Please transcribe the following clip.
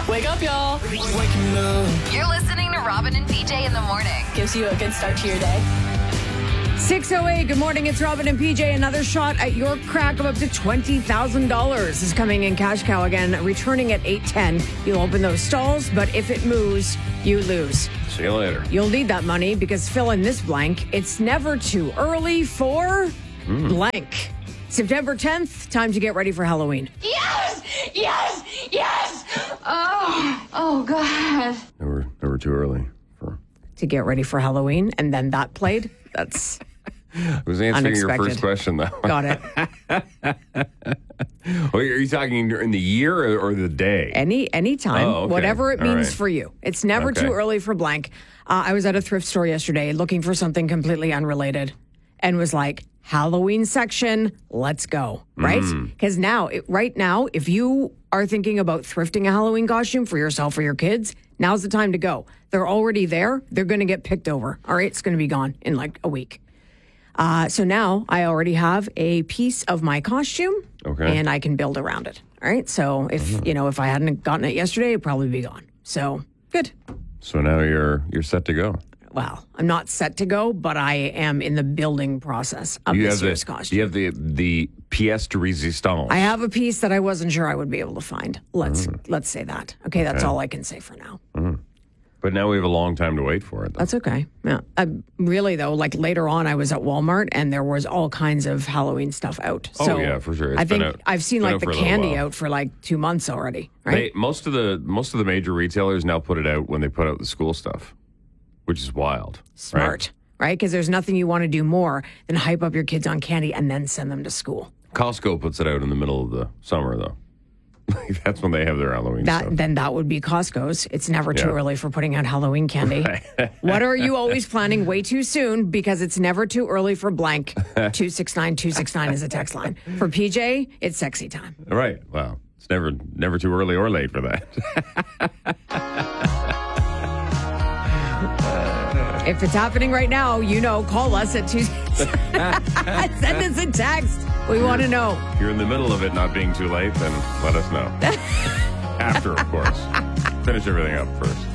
Wake up, y'all. You're listening to Robin and PJ in the morning. Gives you a good start to your day. 6:08, good morning. It's Robin and PJ. Another shot at your crack of up to $20,000 is coming in Cash Cow again, returning at 8:10. You'll open those stalls, but if it moves, you lose. See you later. You'll need that money because fill in this blank. It's never too early for blank. September 10th, time to get ready for Halloween. Yes! Yes! Yes! Oh God. Never too early for. To get ready for Halloween, and then that played. That's I was answering your unexpected. first question, though. Got it. Are you talking in the year or the day? Any time, Oh, okay. whatever it All means right. for you. It's never Okay. too early for blank. I was at a thrift store yesterday looking for something completely unrelated and was like, Halloween section, let's go, right? Because right now, if you are thinking about thrifting a Halloween costume for yourself or your kids, now's the time to go. They're already there. They're going to get picked over. All right, it's going to be gone in like a week. So now I already have a piece of my costume, Okay. and I can build around it. All right, so if I hadn't gotten it yesterday, it'd probably be gone. So good. So now you're set to go. Well, I'm not set to go, but I am in the building process of this year's costume. You have the pièce de résistance. I have a piece that I wasn't sure I would be able to find. Let's say that. Okay, that's all I can say for now. But now we have a long time to wait for it. Though. That's okay. Yeah. Really, though, like later on, I was at Walmart and there was all kinds of Halloween stuff out. Oh, So yeah, for sure. It's I think been out- I've seen been like out the for a little candy while. out for like 2 months already, right? Most of the major retailers now put it out when they put out the school stuff, which is wild. Smart, right? Because there's nothing you want to do more than hype up your kids on candy and then send them to school. Costco puts it out in the middle of the summer, though. That's when they have their Halloween stuff. Then that would be Costco's. It's never too Yeah. early for putting out Halloween candy. What are you always planning way too soon? Because it's never too early for blank. 269-269 is a text line. For PJ, it's sexy time. Right. Wow. It's never too early or late for that. If it's happening right now, call us at 2. Send us a text. We want to know. If you're in the middle of it not being too late, then let us know. After, of course. Finish everything up first.